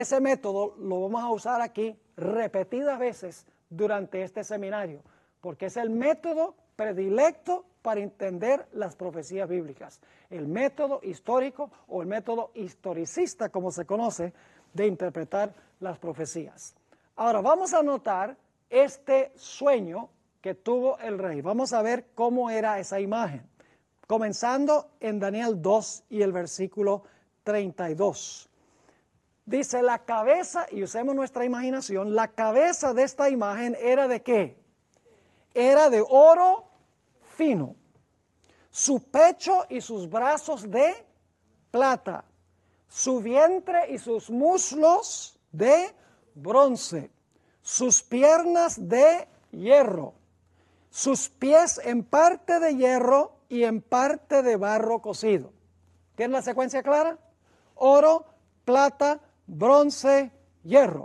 Ese método lo vamos a usar aquí repetidas veces durante este seminario, porque es el método predilecto para entender las profecías bíblicas, el método histórico o el método historicista, como se conoce, de interpretar las profecías. Ahora vamos a notar este sueño que tuvo el rey. Vamos a ver cómo era esa imagen, comenzando en Daniel 2 y el versículo 32. Dice la cabeza, y usemos nuestra imaginación, la cabeza de esta imagen era ¿de qué? Era de oro fino, su pecho y sus brazos de plata, su vientre y sus muslos de bronce, sus piernas de hierro, sus pies en parte de hierro y en parte de barro cocido. ¿Tiene la secuencia clara? Oro, plata, bronce, hierro,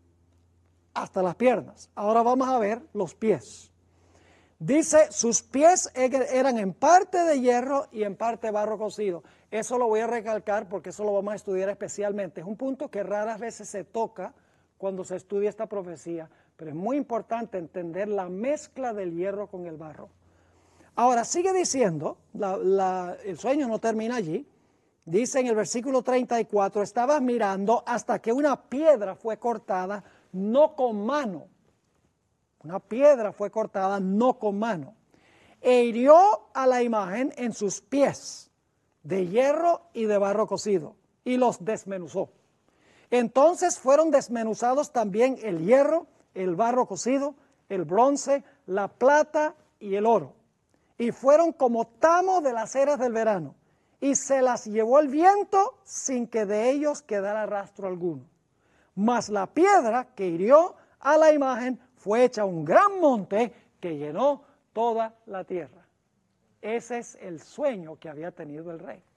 hasta las piernas. Ahora vamos a ver los pies. Dice, sus pies eran en parte de hierro y en parte barro cocido. Eso lo voy a recalcar porque eso lo vamos a estudiar especialmente. Es un punto que raras veces se toca cuando se estudia esta profecía, pero es muy importante entender la mezcla del hierro con el barro. Ahora, sigue diciendo, el sueño no termina allí. Dice en el versículo 34, estabas mirando hasta que una piedra fue cortada, no con mano. Una piedra fue cortada, no con mano. E hirió a la imagen en sus pies, de hierro y de barro cocido, y los desmenuzó. Entonces fueron desmenuzados también el hierro, el barro cocido, el bronce, la plata y el oro. Y fueron como tamo de las eras del verano. Y se las llevó el viento sin que de ellos quedara rastro alguno. Mas la piedra que hirió a la imagen fue hecha un gran monte que llenó toda la tierra. Ese es el sueño que había tenido el rey.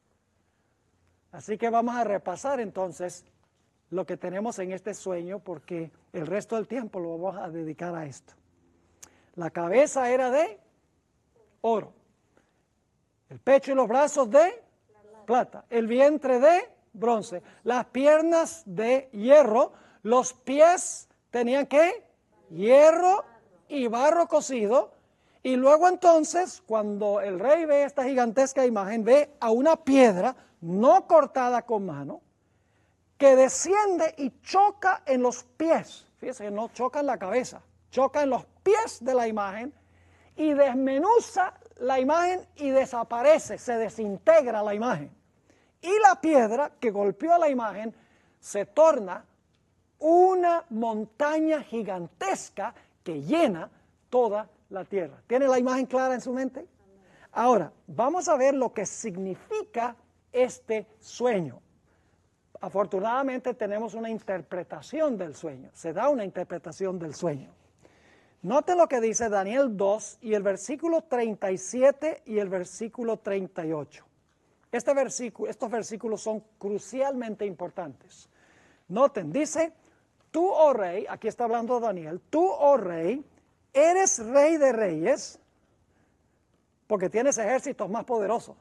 Así que vamos a repasar entonces lo que tenemos en este sueño, porque el resto del tiempo lo vamos a dedicar a esto. La cabeza era de oro, el pecho y los brazos de plata, el vientre de bronce, las piernas de hierro, los pies tenían ¿qué? Hierro y barro cocido. Y luego entonces, cuando el rey ve esta gigantesca imagen, ve a una piedra no cortada con mano, que desciende y choca en los pies. Fíjense, no choca en la cabeza, choca en los pies de la imagen y desmenuza la imagen y desaparece, se desintegra la imagen. Y la piedra que golpeó a la imagen se torna una montaña gigantesca que llena toda la tierra. ¿Tiene la imagen clara en su mente? Ahora, vamos a ver lo que significa este sueño. Afortunadamente tenemos una interpretación del sueño, se da una interpretación del sueño. Noten lo que dice Daniel 2 y el versículo 37 y el versículo 38. Estos versículos son crucialmente importantes. Noten, dice, tú, oh rey, aquí está hablando Daniel, tú, oh rey, eres rey de reyes, porque tienes ejércitos más poderosos.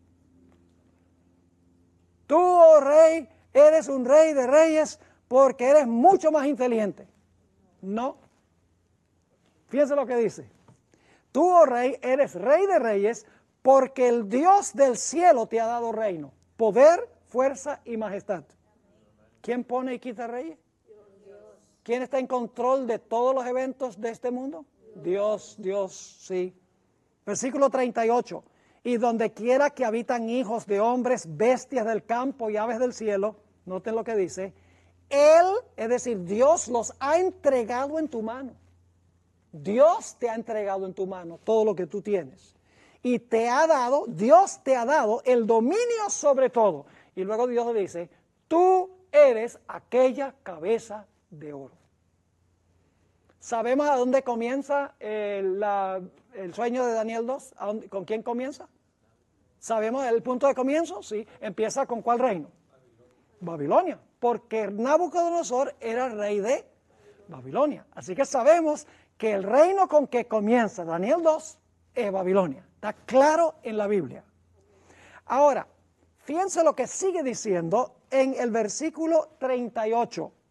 Tú, oh rey, eres un rey de reyes, porque eres mucho más inteligente. No. Fíjense lo que dice. Tú, oh rey, eres rey de reyes, porque el Dios del cielo te ha dado reino, poder, fuerza y majestad. ¿Quién pone y quita reyes? ¿Quién está en control de todos los eventos de este mundo? Dios, sí. Versículo 38. Y donde quiera que habitan hijos de hombres, bestias del campo y aves del cielo, noten lo que dice, Él, es decir, Dios los ha entregado en tu mano. Dios te ha entregado en tu mano todo lo que tú tienes. Y Dios te ha dado el dominio sobre todo. Y luego Dios dice, tú eres aquella cabeza de oro. ¿Sabemos a dónde comienza el sueño de Daniel 2? ¿Con quién comienza? ¿Sabemos el punto de comienzo? Sí. ¿Empieza con cuál reino? Babilonia. Porque Nabucodonosor era rey de Babilonia. Así que sabemos que el reino con que comienza Daniel 2 es Babilonia. Está claro en la Biblia. Ahora, fíjense lo que sigue diciendo en el versículo 38.